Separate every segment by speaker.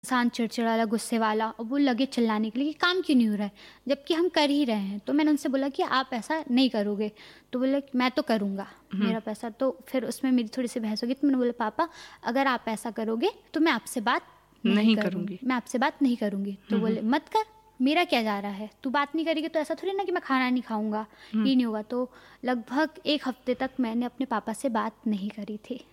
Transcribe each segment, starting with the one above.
Speaker 1: इंसान चिड़चिड़ा वाला, गुस्से वाला, और वो लगे चिल्लाने के लिए कि काम क्यों नहीं हो रहा है, जबकि हम कर ही रहे हैं। तो मैंने उनसे बोला कि आप ऐसा नहीं करोगे, तो बोले कि मैं तो करूँगा, मेरा पैसा। तो फिर उसमें मेरी थोड़ी सी बहस हो गई। तो मैंने बोला पापा अगर आप ऐसा करोगे तो मैं आपसे बात नहीं करूँगी, मैं आपसे बात नहीं करूँगी। तो बोले मत कर, मेरा क्या जा रहा है, तू बात नहीं करेगी तो ऐसा थोड़ी ना कि मैं खाना नहीं खाऊंगा, ये नहीं होगा। तो लगभग 1 हफ्ते तक मैंने अपने पापा से बात नहीं करी थी।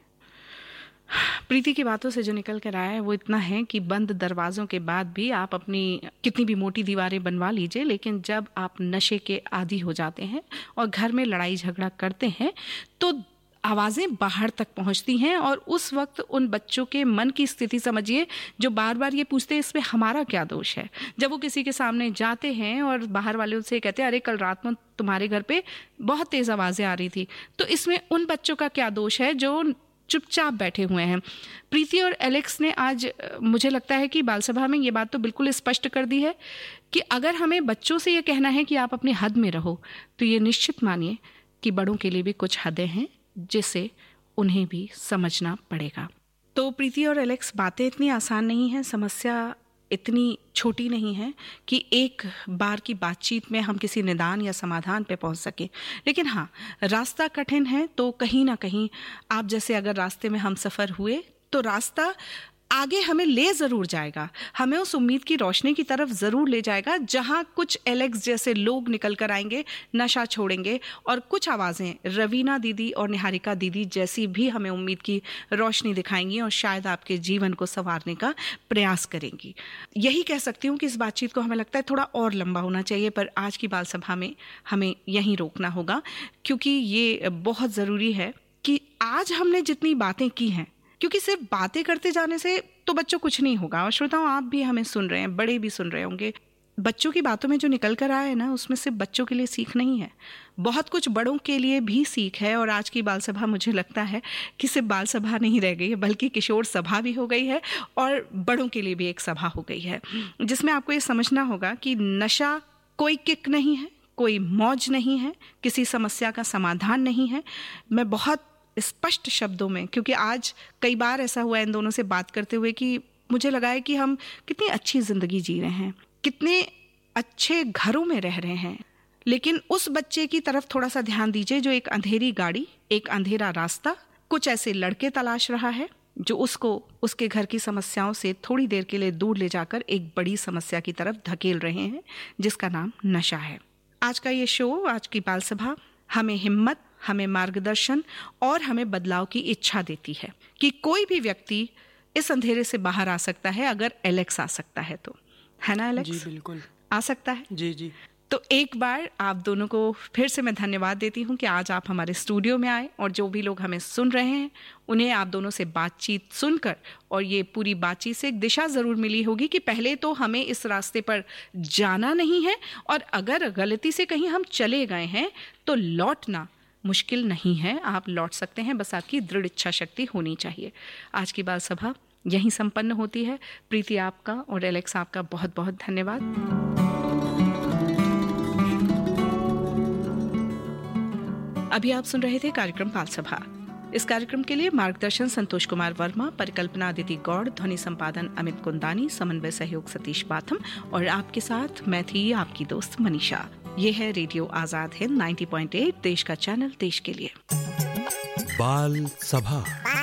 Speaker 2: प्रीति की बातों से जो निकल कर आया है वो इतना है कि बंद दरवाजों के बाद भी आप अपनी कितनी भी मोटी दीवारें बनवा लीजिए, लेकिन जब आप नशे के आदी हो जाते हैं और घर में लड़ाई झगड़ा करते हैं तो आवाज़ें बाहर तक पहुंचती हैं। और उस वक्त उन बच्चों के मन की स्थिति समझिए जो बार बार ये पूछते हैं इसमें हमारा क्या दोष है। जब वो किसी के सामने जाते हैं और बाहर वाले उनसे कहते हैं अरे कल रात में तुम्हारे घर पे बहुत तेज़ आवाज़ें आ रही थी, तो इसमें उन बच्चों का क्या दोष है जो चुपचाप बैठे हुए हैं। प्रीति और एलेक्स ने आज मुझे लगता है कि बाल सभा में ये बात तो बिल्कुल स्पष्ट कर दी है कि अगर हमें बच्चों से ये कहना है कि आप अपनी हद में रहो, तो ये निश्चित मानिए कि बड़ों के लिए भी कुछ हदें हैं जिसे उन्हें भी समझना पड़ेगा। तो प्रीति और एलेक्स, बातें इतनी आसान नहीं हैं, समस्या इतनी छोटी नहीं है कि एक बार की बातचीत में हम किसी निदान या समाधान पे पहुंच सके। लेकिन हाँ, रास्ता कठिन है, तो कहीं ना कहीं आप जैसे अगर रास्ते में हम सफ़र हुए तो रास्ता आगे हमें ले ज़रूर जाएगा, हमें उस उम्मीद की रोशनी की तरफ ज़रूर ले जाएगा जहाँ कुछ एलेक्स जैसे लोग निकल कर आएंगे, नशा छोड़ेंगे, और कुछ आवाज़ें रवीना दीदी और निहारिका दीदी जैसी भी हमें उम्मीद की रोशनी दिखाएंगी और शायद आपके जीवन को संवारने का प्रयास करेंगी। यही कह सकती हूँ कि इस बातचीत को हमें लगता है थोड़ा और लंबा होना चाहिए, पर आज की बाल सभा में हमें यहीं रोकना होगा, क्योंकि ये बहुत ज़रूरी है कि आज हमने जितनी बातें की हैं, क्योंकि सिर्फ बातें करते जाने से तो बच्चों कुछ नहीं होगा। और श्रोताओं, आप भी हमें सुन रहे हैं, बड़े भी सुन रहे होंगे, बच्चों की बातों में जो निकल कर आया है ना, उसमें सिर्फ बच्चों के लिए सीख नहीं है, बहुत कुछ बड़ों के लिए भी सीख है। और आज की बाल सभा मुझे लगता है कि सिर्फ बाल सभा नहीं रह गई है, बल्कि किशोर सभा भी हो गई है और बड़ों के लिए भी एक सभा हो गई है, जिसमें आपको ये समझना होगा कि नशा कोई किक नहीं है, कोई मौज नहीं है, किसी समस्या का समाधान नहीं है। मैं बहुत स्पष्ट शब्दों में, क्योंकि आज कई बार ऐसा हुआ इन दोनों से बात करते हुए कि मुझे लगा है कि हम कितनी अच्छी ज़िंदगी जी रहे हैं, कितने अच्छे घरों में रह रहे हैं, लेकिन उस बच्चे की तरफ थोड़ा सा ध्यान दीजिए जो एक अंधेरी गाड़ी, एक अंधेरा रास्ता, कुछ ऐसे लड़के तलाश रहा है जो उसको उसके घर की समस्याओं से थोड़ी देर के लिए दूर ले जाकर एक बड़ी समस्या की तरफ धकेल रहे हैं, जिसका नाम नशा है। आज का ये शो, आज की बाल सभा हमें हिम्मत, हमें मार्गदर्शन और हमें बदलाव की इच्छा देती है कि कोई भी व्यक्ति इस अंधेरे से बाहर आ सकता है अगर एलेक्स आ सकता है तो, है ना एलेक्स?
Speaker 3: जी बिल्कुल
Speaker 2: आ सकता है।
Speaker 3: जी जी।
Speaker 2: तो एक बार आप दोनों को फिर से मैं धन्यवाद देती हूँ कि आज आप हमारे स्टूडियो में आए, और जो भी लोग हमें सुन रहे हैं उन्हें आप दोनों से बातचीत सुनकर और ये पूरी बातचीत से एक दिशा ज़रूर मिली होगी कि पहले तो हमें इस रास्ते पर जाना नहीं है, और अगर गलती से कहीं हम चले गए हैं तो लौटना मुश्किल नहीं है, आप लौट सकते हैं, बस आपकी दृढ़ इच्छा शक्ति होनी चाहिए। आज की बाल सभा यहीं संपन्न होती है। प्रीति आपका और एलेक्स आपका बहुत बहुत धन्यवाद। अभी आप सुन रहे थे कार्यक्रम बाल सभा। इस कार्यक्रम के लिए मार्गदर्शन संतोष कुमार वर्मा, परिकल्पना अदिति गौड़, ध्वनि संपादन अमित कुंदानी, समन्वय सहयोग सतीश बाथम, और आपके साथ मैं थी आपकी दोस्त मनीषा। ये है रेडियो आजाद हिंद 90.8, देश का चैनल, देश के लिए।
Speaker 4: बाल सभा।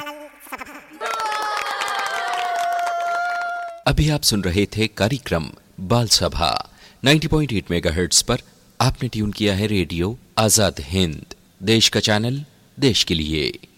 Speaker 4: अभी आप सुन रहे थे कार्यक्रम बाल सभा 90.8 मेगाहर्ट्ज पर। आपने ट्यून किया है रेडियो आजाद हिंद, देश का चैनल, देश के लिए।